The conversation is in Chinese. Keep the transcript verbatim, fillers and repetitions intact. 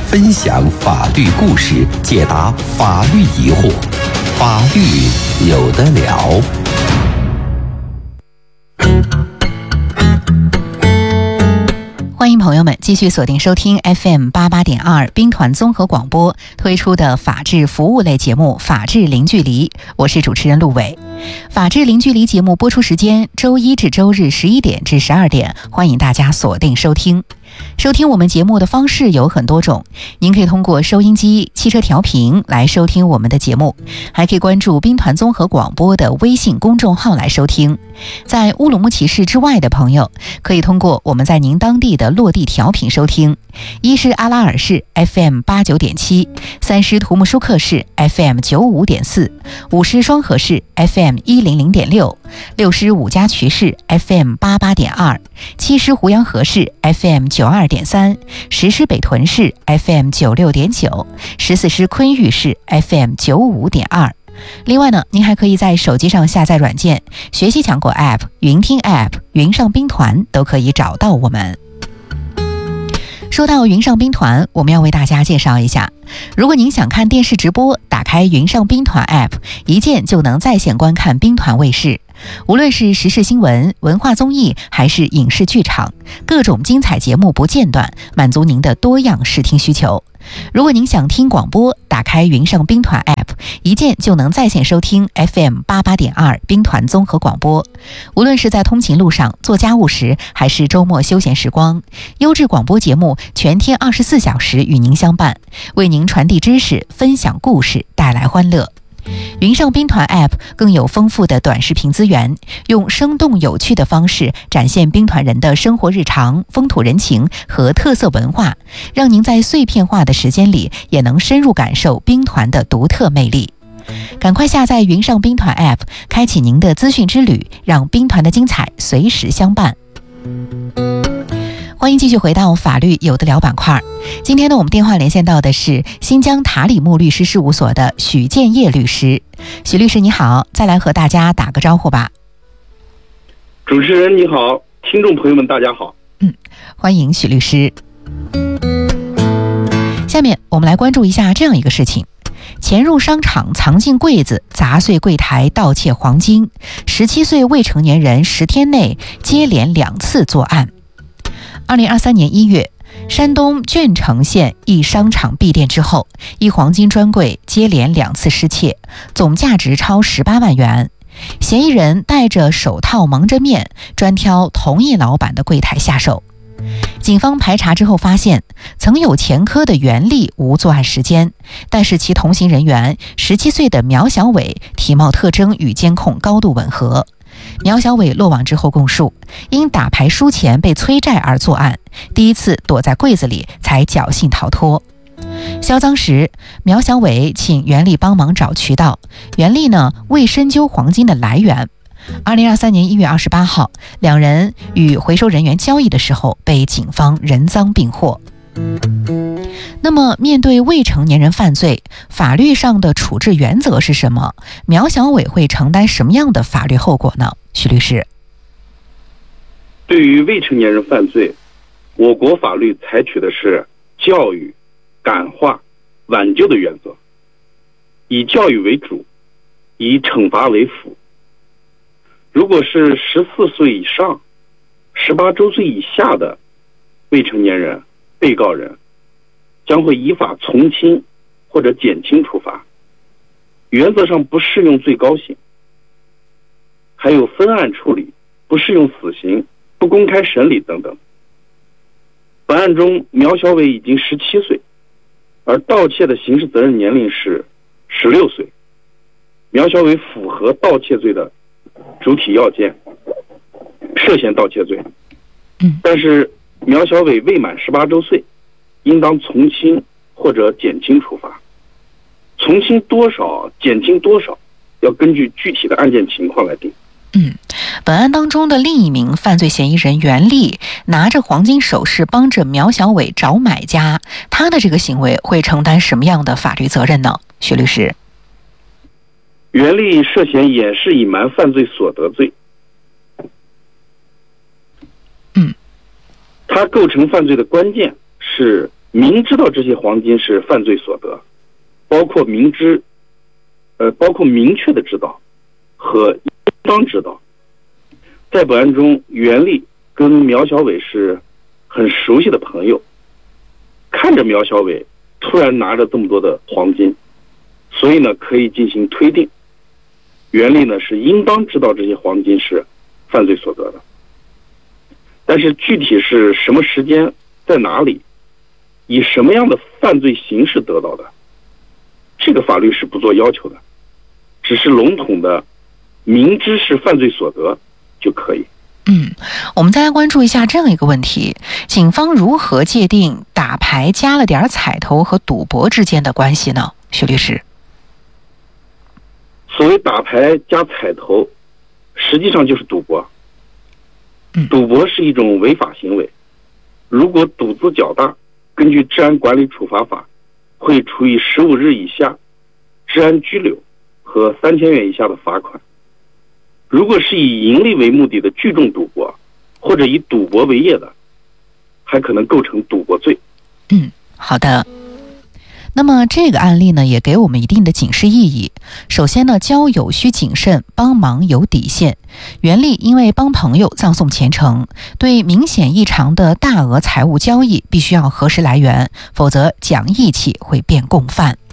分享法律故事，解答法律疑惑，法律有得聊。 欢迎朋友们继续锁定收听 F M 八八点二兵团综合广播推出的法治服务类节目《法治零距离》，我是主持人陆伟。法治零距离节目播出时间周一至周日十一点至十二点，欢迎大家锁定收听。收听我们节目的方式有很多种，您可以通过收音机、汽车调频来收听我们的节目，还可以关注兵团综合广播的微信公众号来收听。在乌鲁木齐市之外的朋友，可以通过我们在您当地的落地调频收听。一是阿拉尔市 F M 八九点七，三是图木舒克市 F M 九五点四，五是双河市 F M 一零零点六，六是五家渠市 F M 八八点二，七是胡杨河市 F M 九二点三，十是北屯市 F M 九六点九，十四是昆玉市 F M 九五点二。另外呢，您还可以在手机上下载软件，学习强国 App、云听 App、云上兵团都可以找到我们。说到云上兵团，我们要为大家介绍一下，如果您想看电视直播，打开云上兵团 App， 一键就能在线观看兵团卫视。无论是时事新闻、文化综艺还是影视剧场，各种精彩节目不间断，满足您的多样视听需求。如果您想听广播，打开云上兵团 App， 一键就能在线收听 F M 八八点二兵团综合广播。无论是在通勤路上、做家务时，还是周末休闲时光，优质广播节目全天二十四小时与您相伴，为您传递知识、分享故事，带来欢乐。云上兵团 App 更有丰富的短视频资源，用生动有趣的方式展现兵团人的生活日常、风土人情和特色文化，让您在碎片化的时间里也能深入感受兵团的独特魅力。赶快下载云上兵团 App， 开启您的资讯之旅，让兵团的精彩随时相伴。欢迎继续回到法律有的聊板块。今天呢，我们电话连线到的是新疆塔里木律师事务所的许建业律师。许律师你好，再来和大家打个招呼吧。 主持人你好，听众朋友们大家好。 嗯，欢迎许律师。下面我们来关注一下这样一个事情：潜入商场藏进柜子，砸碎柜台，盗窃黄金，十七岁未成年人十天内接连两次作案。二零二三年一月，山东鄄城县一商场闭店之后，一黄金专柜接连两次失窃，总价值超十八万元。嫌疑人戴着手套蒙着面，专挑同一老板的柜台下手。警方排查之后发现，曾有前科的袁丽无作案时间，但是其同行人员十七岁的苗小伟体貌特征与监控高度吻合。苗小伟落网之后供述，因打牌输钱被催债而作案，第一次躲在柜子里才侥幸逃脱。销赃时，苗小伟请袁丽帮忙找渠道，袁丽呢未深究黄金的来源。二零二三年一月二十八号，两人与回收人员交易的时候被警方人赃并获。那么面对未成年人犯罪，法律上的处置原则是什么？苗小伟会承担什么样的法律后果呢？许律师。 对于未成年人犯罪，我国法律采取的是教育、感化、挽救的原则，以教育为主，以惩罚为辅。如果是十四岁以上、十八周岁以下的未成年人被告人，将会依法从轻或者减轻处罚，原则上不适用最高刑，还有分案处理，不适用死刑，不公开审理等等。本案中，苗小伟已经十七岁，而盗窃的刑事责任年龄是十六岁。苗小伟符合盗窃罪的主体要件，涉嫌盗窃罪。但是苗小伟未满十八周岁，应当从轻或者减轻处罚。从轻多少、减轻多少，要根据具体的案件情况来定。 嗯，本案当中的另一名犯罪嫌疑人袁丽拿着黄金首饰帮着苗小伟找买家，他的这个行为会承担什么样的法律责任呢？许律师。 袁丽涉嫌掩饰隐瞒犯罪所得罪。 嗯， 他构成犯罪的关键是明知道这些黄金是犯罪所得，包括明知，呃，包括明确的知道和应当知道。在本案中，袁丽跟苗小伟是很熟悉的朋友，看着苗小伟突然拿着这么多的黄金，所以呢，可以进行推定，袁丽呢是应当知道这些黄金是犯罪所得的。但是具体是什么时间，在哪里，以什么样的犯罪形式得到的，这个法律是不做要求的，只是笼统的明知是犯罪所得就可以。 嗯，我们再来关注一下这样一个问题：警方如何界定打牌加了点彩头和赌博之间的关系呢？徐律师。 所谓打牌加彩头，实际上就是赌博。赌博是一种违法行为，如果赌资较大，根据治安管理处罚法，会处以十五日以下治安拘留和三千元以下的罚款。如果是以盈利为目的的聚众赌博，或者以赌博为业的，还可能构成赌博罪。 嗯，好的。那么这个案例呢，也给我们一定的警示意义。首先呢，交友需谨慎，帮忙有底线。袁丽因为帮朋友葬送前程，对明显异常的大额财务交易必须要核实来源，否则讲义气会变共犯。